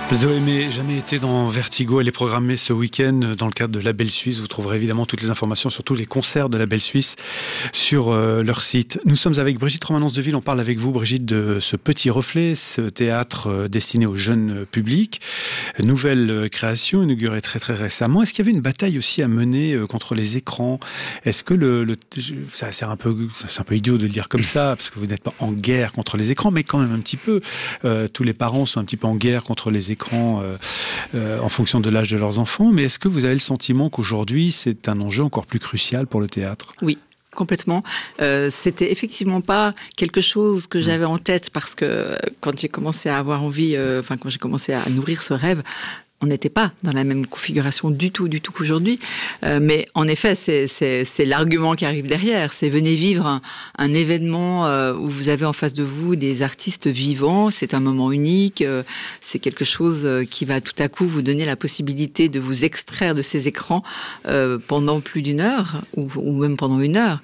Zoé May, jamais été dans Vertigo. Elle est programmée ce week-end dans le cadre de La Belle Suisse. Vous trouverez évidemment toutes les informations sur tous les concerts de La Belle Suisse sur leur site. Nous sommes avec Brigitte Romanence-Deville. On parle avec vous, Brigitte, de ce Petit Reflet, ce théâtre destiné aux jeunes publics. Nouvelle création, inaugurée très très récemment. Est-ce qu'il y avait une bataille aussi à mener contre les écrans? Est-ce que c'est un peu idiot de le dire comme ça, parce que vous n'êtes pas en guerre contre les écrans, mais quand même un petit peu. Tous les parents sont un petit peu en guerre contre les écrans en fonction de l'âge de leurs enfants. Mais est-ce que vous avez le sentiment qu'aujourd'hui, c'est un enjeu encore plus crucial pour le théâtre? Oui. Complètement. C'était effectivement pas quelque chose que j'avais en tête parce que quand j'ai commencé à avoir envie, quand j'ai commencé à nourrir ce rêve, on n'était pas dans la même configuration du tout qu'aujourd'hui. Mais en effet, c'est l'argument qui arrive derrière. C'est venez vivre un événement où vous avez en face de vous des artistes vivants. C'est un moment unique. C'est quelque chose qui va tout à coup vous donner la possibilité de vous extraire de ces écrans pendant plus d'une heure ou même pendant une heure.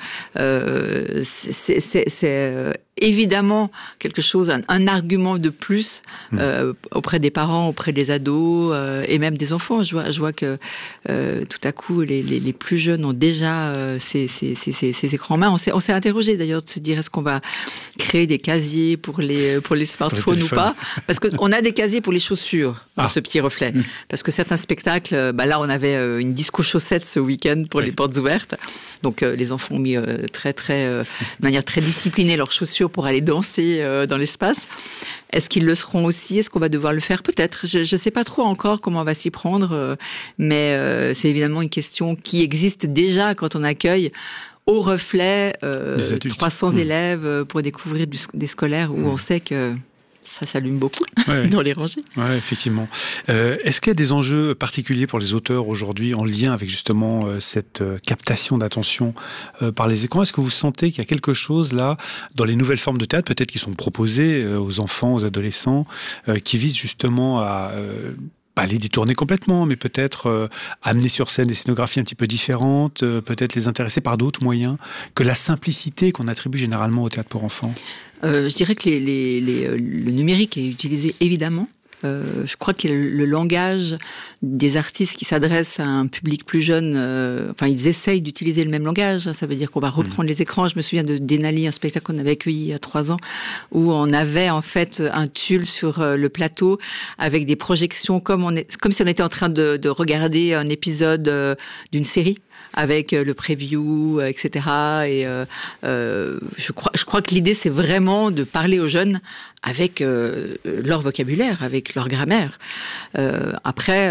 C'est évidemment quelque chose, un argument de plus auprès des parents, auprès des ados et même des enfants. Je vois que tout à coup les plus jeunes ont déjà ces écrans en main. On s'est interrogé d'ailleurs de se dire est-ce qu'on va créer des casiers pour les smartphones ou pas, parce qu'on a des casiers pour les chaussures dans ce Petit Reflet, parce que certains spectacles, là on avait une disco chaussette ce week-end pour les portes ouvertes, donc les enfants ont mis de manière très disciplinée leurs chaussures pour aller danser dans l'espace. Est-ce qu'ils le seront aussi? Est-ce qu'on va devoir le faire? Peut-être. Je ne sais pas trop encore comment on va s'y prendre, mais c'est évidemment une question qui existe déjà quand on accueille au Reflet 300 élèves pour découvrir des scolaires où on sait que ça s'allume beaucoup dans les rangées. Oui, effectivement. Est-ce qu'il y a des enjeux particuliers pour les auteurs aujourd'hui en lien avec justement cette captation d'attention par les écrans? Est-ce que vous sentez qu'il y a quelque chose là, dans les nouvelles formes de théâtre, peut-être qui sont proposées aux enfants, aux adolescents, qui visent justement à... pas les détourner complètement, mais peut-être amener sur scène des scénographies un petit peu différentes, peut-être les intéresser par d'autres moyens que la simplicité qu'on attribue généralement au théâtre pour enfants? Je dirais que le numérique est utilisé évidemment. Je crois que le langage des artistes qui s'adressent à un public plus jeune, ils essayent d'utiliser le même langage. Ça veut dire qu'on va reprendre les écrans. Je me souviens de Denali, un spectacle qu'on avait accueilli il y a 3 ans, où on avait en fait un tulle sur le plateau avec des projections comme si on était en train de regarder un épisode d'une série, avec le preview, etc. Et je crois que l'idée, c'est vraiment de parler aux jeunes avec leur vocabulaire, avec leur grammaire. Après,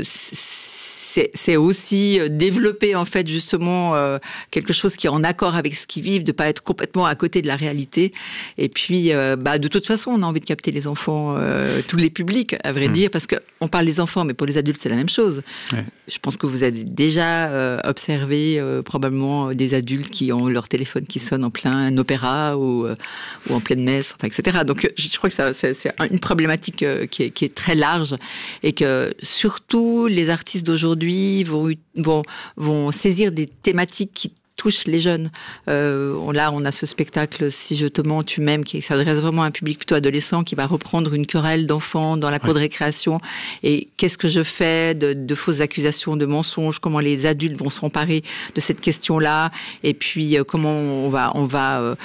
c'est aussi développer en fait justement quelque chose qui est en accord avec ce qu'ils vivent, de pas être complètement à côté de la réalité. Et puis, de toute façon, on a envie de capter les enfants, tous les publics, à vrai dire, parce que on parle des enfants, mais pour les adultes, c'est la même chose. Ouais. Je pense que vous avez déjà observé probablement des adultes qui ont leur téléphone qui sonne en plein opéra ou en pleine messe, etc. Donc, je crois que c'est une problématique qui est très large et que surtout les artistes d'aujourd'hui vont saisir des thématiques qui touchent les jeunes. Là, on a ce spectacle « Si je te mens, tu m'aimes » qui s'adresse vraiment à un public plutôt adolescent qui va reprendre une querelle d'enfants dans la cour de récréation. Et qu'est-ce que je fais de fausses accusations, de mensonges? Comment les adultes vont s'emparer de cette question-là? Et puis, comment on va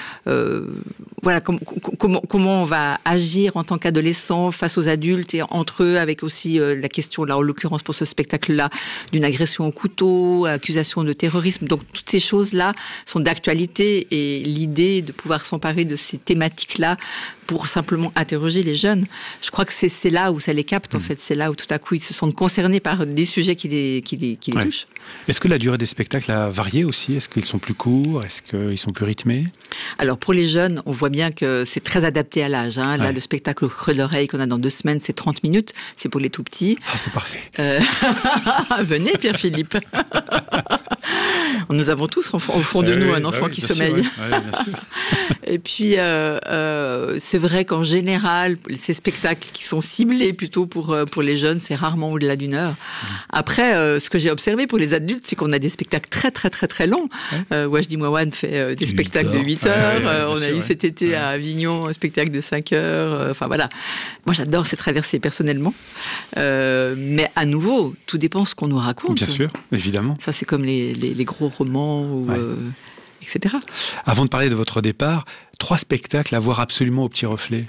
agir en tant qu'adolescent face aux adultes et entre eux, avec aussi la question, là, en l'occurrence pour ce spectacle-là, d'une agression au couteau, accusation de terrorisme. Donc, toutes ces choses-là sont d'actualité et l'idée de pouvoir s'emparer de ces thématiques-là pour simplement interroger les jeunes, je crois que c'est là où ça les capte, en fait. C'est là où tout à coup ils se sentent concernés par des sujets qui les touchent. Est-ce que la durée des spectacles a varié aussi? Est-ce qu'ils sont plus courts? Est-ce qu'ils sont plus rythmés? Alors pour les jeunes, on voit bien que c'est très adapté à l'âge. Là, le spectacle au Creux de l'Oreille qu'on a dans 2 semaines, c'est 30 minutes. C'est pour les tout petits. Ah, c'est parfait. Venez, Pierre-Philippe. Nous avons tous au fond de nous un enfant qui sommeille. Bien sûr. Et puis, c'est vrai qu'en général, ces spectacles qui sont ciblés plutôt pour les jeunes, c'est rarement au-delà d'une heure. Après, ce que j'ai observé pour les adultes, c'est qu'on a des spectacles très, très, très, très longs. Wajdi Mouawad fait des spectacles de 8 heures. On a eu cet été à Avignon un spectacle de 5 heures. Enfin, voilà. Moi, j'adore ces traversées, personnellement. Mais à nouveau, tout dépend ce qu'on nous raconte. Bien sûr, évidemment. Ça, c'est comme les gros romans, etc. Avant de parler de votre départ, 3 spectacles à voir absolument au Petit Reflet.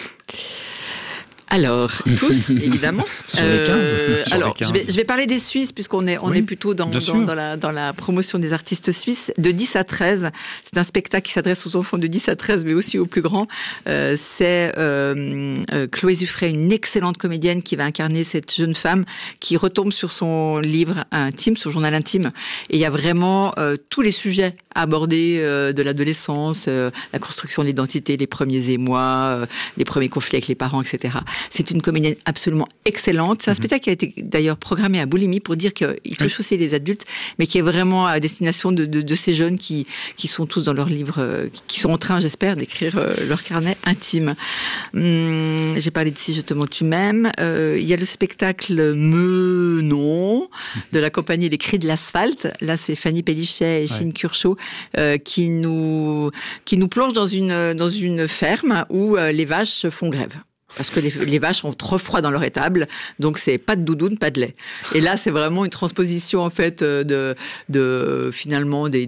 Alors, tous, évidemment. Sur les 15. Alors, je vais parler des Suisses, puisqu'on est plutôt dans la promotion des artistes suisses. De 10 à 13, c'est un spectacle qui s'adresse aux enfants de 10 à 13, mais aussi aux plus grands. C'est Chloé Zuffray, une excellente comédienne qui va incarner cette jeune femme qui retombe sur son livre intime, son journal intime. Et il y a vraiment tous les sujets à aborder de l'adolescence, la construction de l'identité, les premiers émois, les premiers conflits avec les parents, etc. C'est une comédienne absolument excellente. C'est un spectacle qui a été d'ailleurs programmé à Boulimie pour dire qu'il touche aussi les adultes, mais qui est vraiment à destination de ces jeunes qui sont tous dans leur livre, qui sont en train, j'espère, d'écrire leur carnet intime. J'ai parlé de Si je te mens, tu m'aimes. Il y a le spectacle Menon de la compagnie Les Cris de l'asphalte. Là, c'est Fanny Pellichet et Chine Curchot qui nous plongent dans une ferme où les vaches font grève. Parce que les vaches ont trop froid dans leur étable, donc c'est pas de doudoune, pas de lait. Et là, c'est vraiment une transposition en fait de finalement des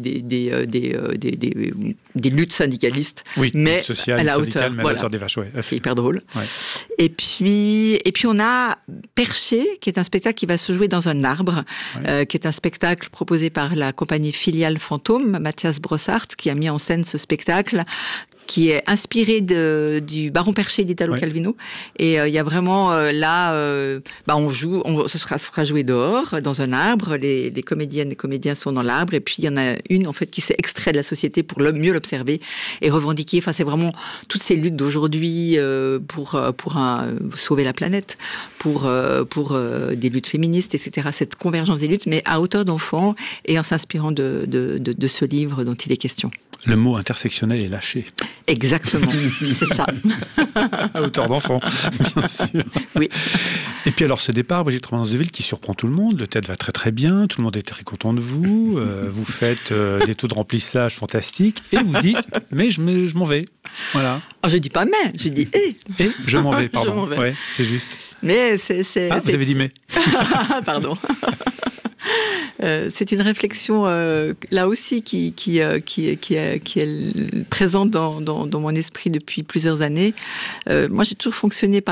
luttes syndicalistes, mais sociales, à la hauteur, mais à la hauteur des vaches. C'est hyper drôle. Et puis on a Perché, qui est un spectacle qui va se jouer dans un arbre, qui est un spectacle proposé par la compagnie Filiale Fantôme, Mathias Brossart, qui a mis en scène ce spectacle, qui est inspiré du Baron Perché d'Italo Calvino. Et il y a vraiment on joue, ce sera joué dehors, dans un arbre. Les comédiennes et comédiens sont dans l'arbre. Et puis il y en a une en fait qui s'est extraite de la société pour mieux l'observer et revendiquer. Enfin, c'est vraiment toutes ces luttes d'aujourd'hui pour sauver la planète, pour des luttes féministes, etc. Cette convergence des luttes, mais à hauteur d'enfant et en s'inspirant de ce livre dont il est question. Le mot intersectionnel est lâché. Exactement, c'est ça. À hauteur d'enfant, bien sûr. Oui. Et puis alors ce départ, Brigitte Romanos-Deville, qui surprend tout le monde. Le théâtre va très très bien, tout le monde est très content de vous. Vous faites des taux de remplissage fantastiques et vous dites « mais je m'en vais ». Voilà. Oh, je dis pas mais, je dis et. Et je m'en vais, pardon. Je m'en vais. Ouais, c'est juste. Mais c'est. Ah, vous avez dit mais. Pardon. C'est une réflexion là aussi qui est présente dans mon esprit depuis plusieurs années. Moi, j'ai toujours fonctionné par